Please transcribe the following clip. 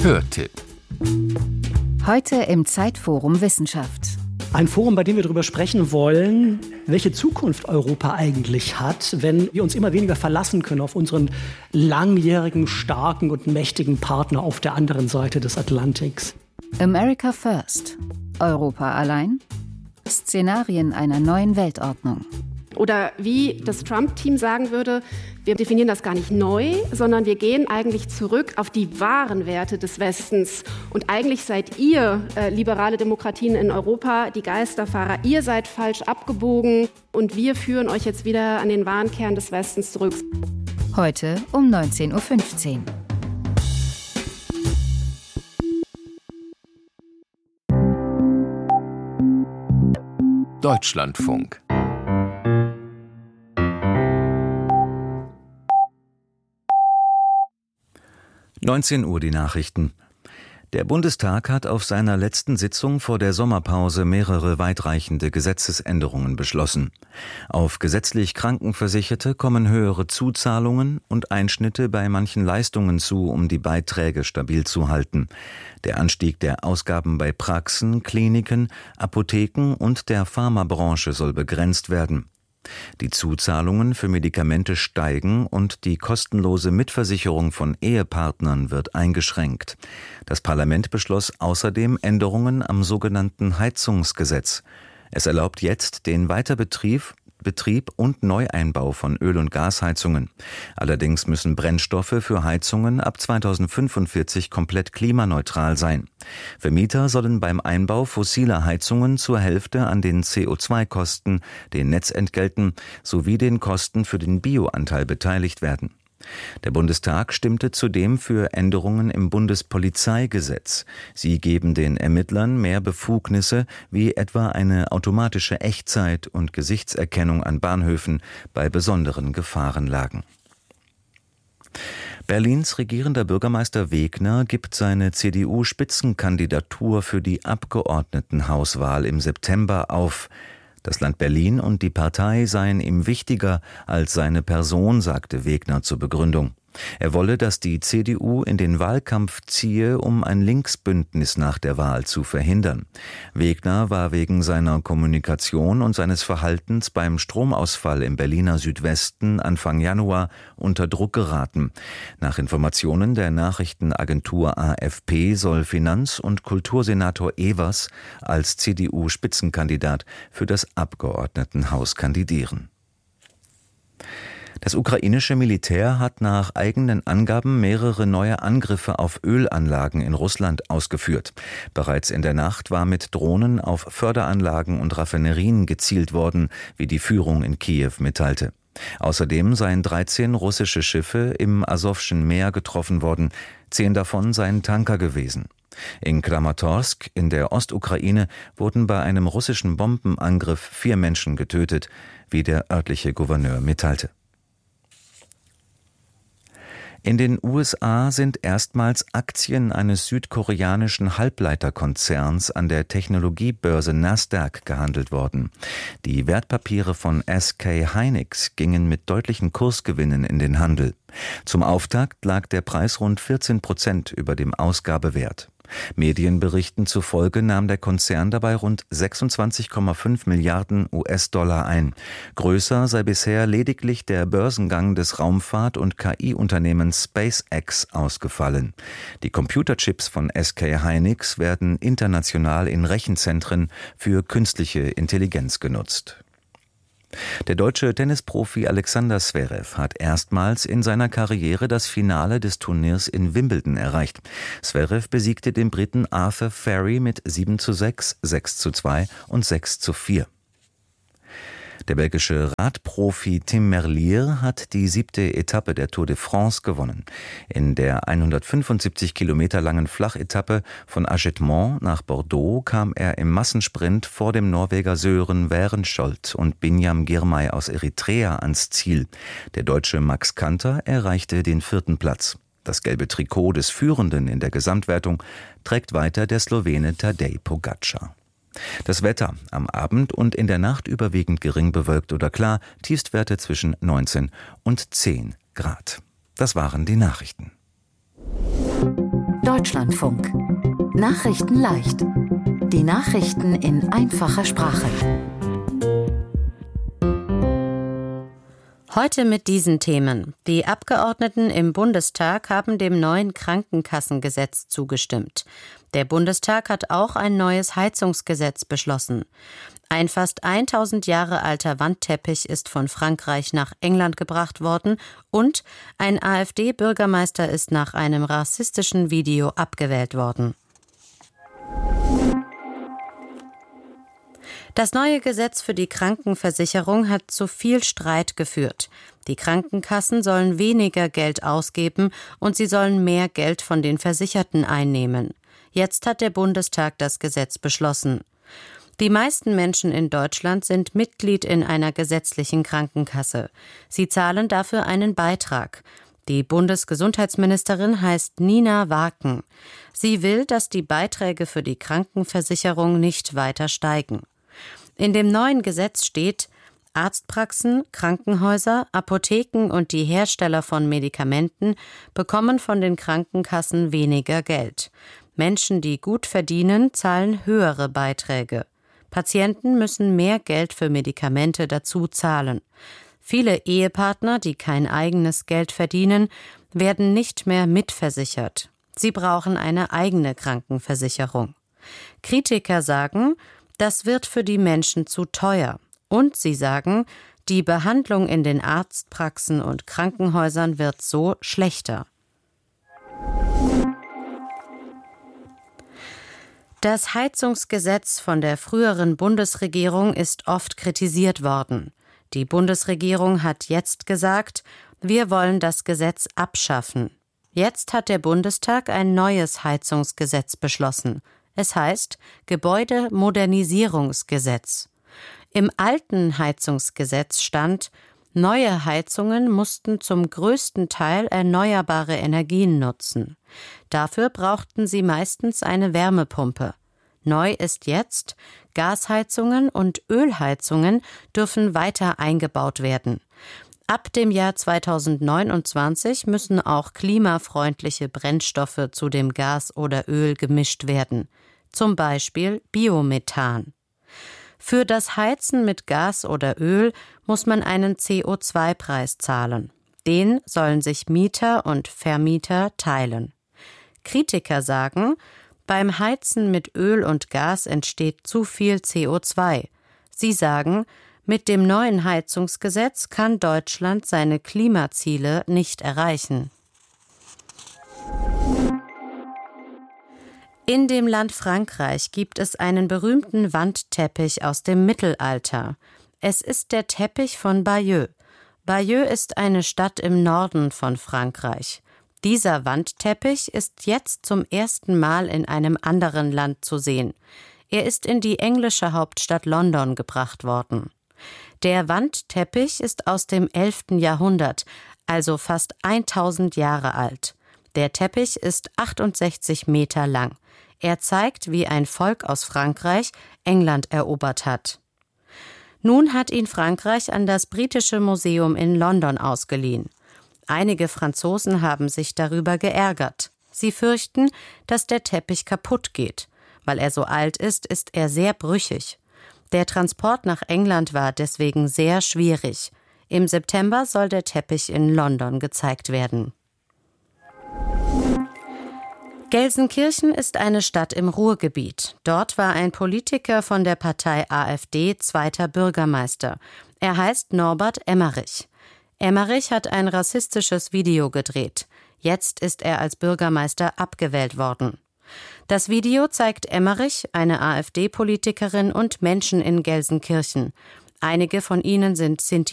Hörtipp. Heute im Zeitforum Wissenschaft. Ein Forum, bei dem wir darüber sprechen wollen, welche Zukunft Europa eigentlich hat, wenn wir uns immer weniger verlassen können auf unseren langjährigen, starken und mächtigen Partner auf der anderen Seite des Atlantiks. America First. Europa allein? Szenarien einer neuen Weltordnung. Oder wie das Trump-Team sagen würde, wir definieren das gar nicht neu, sondern wir gehen eigentlich zurück auf die wahren Werte des Westens. Und eigentlich seid ihr, liberale Demokratien in Europa, die Geisterfahrer. Ihr seid falsch abgebogen und wir führen euch jetzt wieder an den wahren Kern des Westens zurück. Heute um 19.15 Uhr. Deutschlandfunk. Uhr die Nachrichten. Der Bundestag hat auf seiner letzten Sitzung vor der Sommerpause mehrere weitreichende Gesetzesänderungen beschlossen. Auf gesetzlich Krankenversicherte kommen höhere Zuzahlungen und Einschnitte bei manchen Leistungen zu, um die Beiträge stabil zu halten. Der Anstieg der Ausgaben bei Praxen, Kliniken, Apotheken und der Pharmabranche soll begrenzt werden. Die Zuzahlungen für Medikamente steigen und die kostenlose Mitversicherung von Ehepartnern wird eingeschränkt. Das Parlament beschloss außerdem Änderungen am sogenannten Heizungsgesetz. Es erlaubt jetzt den Weiterbetrieb und Neueinbau von Öl- und Gasheizungen. Allerdings müssen Brennstoffe für Heizungen ab 2045 komplett klimaneutral sein. Vermieter sollen beim Einbau fossiler Heizungen zur Hälfte an den CO2-Kosten, den Netzentgelten sowie den Kosten für den Bioanteil beteiligt werden. Der Bundestag stimmte zudem für Änderungen im Bundespolizeigesetz. Sie geben den Ermittlern mehr Befugnisse, wie etwa eine automatische Echtzeit- und Gesichtserkennung an Bahnhöfen bei besonderen Gefahrenlagen. Berlins regierender Bürgermeister Wegner gibt seine CDU-Spitzenkandidatur für die Abgeordnetenhauswahl im September auf. Das Land Berlin und die Partei seien ihm wichtiger als seine Person, sagte Wegner zur Begründung. Er wolle, dass die CDU in den Wahlkampf ziehe, um ein Linksbündnis nach der Wahl zu verhindern. Wegner war wegen seiner Kommunikation und seines Verhaltens beim Stromausfall im Berliner Südwesten Anfang Januar unter Druck geraten. Nach Informationen der Nachrichtenagentur AFP soll Finanz- und Kultursenator Evers als CDU-Spitzenkandidat für das Abgeordnetenhaus kandidieren. Das ukrainische Militär hat nach eigenen Angaben mehrere neue Angriffe auf Ölanlagen in Russland ausgeführt. Bereits in der Nacht war mit Drohnen auf Förderanlagen und Raffinerien gezielt worden, wie die Führung in Kiew mitteilte. Außerdem seien 13 russische Schiffe im Asowschen Meer getroffen worden, 10 davon seien Tanker gewesen. In Kramatorsk in der Ostukraine wurden bei einem russischen Bombenangriff 4 Menschen getötet, wie der örtliche Gouverneur mitteilte. In den USA sind erstmals Aktien eines südkoreanischen Halbleiterkonzerns an der Technologiebörse Nasdaq gehandelt worden. Die Wertpapiere von SK Hynix gingen mit deutlichen Kursgewinnen in den Handel. Zum Auftakt lag der Preis rund 14% über dem Ausgabewert. Medienberichten zufolge nahm der Konzern dabei rund 26,5 Milliarden US-Dollar ein. Größer sei bisher lediglich der Börsengang des Raumfahrt- und KI-Unternehmens SpaceX ausgefallen. Die Computerchips von SK Hynix werden international in Rechenzentren für künstliche Intelligenz genutzt. Der deutsche Tennisprofi Alexander Zverev hat erstmals in seiner Karriere das Finale des Turniers in Wimbledon erreicht. Zverev besiegte den Briten Arthur Ferry mit 7:6, 6:2 und 6:4. Der belgische Radprofi Tim Merlier hat die 7. Etappe der Tour de France gewonnen. In der 175 Kilometer langen Flachetappe von Agetmont nach Bordeaux kam er im Massensprint vor dem Norweger Sören Wærenskjold und Binyam Girmay aus Eritrea ans Ziel. Der Deutsche Max Kanter erreichte den 4. Platz. Das gelbe Trikot des Führenden in der Gesamtwertung trägt weiter der Slowene Tadej Pogačar. Das Wetter: am Abend und in der Nacht überwiegend gering bewölkt oder klar, Tiefstwerte zwischen 19 und 10 Grad. Das waren die Nachrichten. Deutschlandfunk. Nachrichten leicht. Die Nachrichten in einfacher Sprache. Heute mit diesen Themen. Die Abgeordneten im Bundestag haben dem neuen Krankenkassengesetz zugestimmt. Der Bundestag hat auch ein neues Heizungsgesetz beschlossen. Ein fast 1000 Jahre alter Wandteppich ist von Frankreich nach England gebracht worden und ein AfD-Bürgermeister ist nach einem rassistischen Video abgewählt worden. Das neue Gesetz für die Krankenversicherung hat zu viel Streit geführt. Die Krankenkassen sollen weniger Geld ausgeben und sie sollen mehr Geld von den Versicherten einnehmen. Jetzt hat der Bundestag das Gesetz beschlossen. Die meisten Menschen in Deutschland sind Mitglied in einer gesetzlichen Krankenkasse. Sie zahlen dafür einen Beitrag. Die Bundesgesundheitsministerin heißt Nina Waken. Sie will, dass die Beiträge für die Krankenversicherung nicht weiter steigen. In dem neuen Gesetz steht, Arztpraxen, Krankenhäuser, Apotheken und die Hersteller von Medikamenten bekommen von den Krankenkassen weniger Geld. Menschen, die gut verdienen, zahlen höhere Beiträge. Patienten müssen mehr Geld für Medikamente dazu zahlen. Viele Ehepartner, die kein eigenes Geld verdienen, werden nicht mehr mitversichert. Sie brauchen eine eigene Krankenversicherung. Kritiker sagen, das wird für die Menschen zu teuer. Und sie sagen, die Behandlung in den Arztpraxen und Krankenhäusern wird so schlechter. Das Heizungsgesetz von der früheren Bundesregierung ist oft kritisiert worden. Die Bundesregierung hat jetzt gesagt, wir wollen das Gesetz abschaffen. Jetzt hat der Bundestag ein neues Heizungsgesetz beschlossen. Es heißt Gebäudemodernisierungsgesetz. Im alten Heizungsgesetz stand, neue Heizungen mussten zum größten Teil erneuerbare Energien nutzen. Dafür brauchten sie meistens eine Wärmepumpe. Neu ist jetzt, Gasheizungen und Ölheizungen dürfen weiter eingebaut werden. Ab dem Jahr 2029 müssen auch klimafreundliche Brennstoffe zu dem Gas oder Öl gemischt werden, zum Beispiel Biomethan. Für das Heizen mit Gas oder Öl muss man einen CO2-Preis zahlen. Den sollen sich Mieter und Vermieter teilen. Kritiker sagen, beim Heizen mit Öl und Gas entsteht zu viel CO2. Sie sagen, mit dem neuen Heizungsgesetz kann Deutschland seine Klimaziele nicht erreichen. In dem Land Frankreich gibt es einen berühmten Wandteppich aus dem Mittelalter. Es ist der Teppich von Bayeux. Bayeux ist eine Stadt im Norden von Frankreich. Dieser Wandteppich ist jetzt zum ersten Mal in einem anderen Land zu sehen. Er ist in die englische Hauptstadt London gebracht worden. Der Wandteppich ist aus dem 11. Jahrhundert, also fast 1000 Jahre alt. Der Teppich ist 68 Meter lang. Er zeigt, wie ein Volk aus Frankreich England erobert hat. Nun hat ihn Frankreich an das Britische Museum in London ausgeliehen. Einige Franzosen haben sich darüber geärgert. Sie fürchten, dass der Teppich kaputt geht. Weil er so alt ist, ist er sehr brüchig. Der Transport nach England war deswegen sehr schwierig. Im September soll der Teppich in London gezeigt werden. Gelsenkirchen ist eine Stadt im Ruhrgebiet. Dort war ein Politiker von der Partei AfD zweiter Bürgermeister. Er heißt Norbert Emmerich. Emmerich hat ein rassistisches Video gedreht. Jetzt ist er als Bürgermeister abgewählt worden. Das Video zeigt Emmerich, eine AfD-Politikerin und Menschen in Gelsenkirchen. Einige von ihnen sind Sinti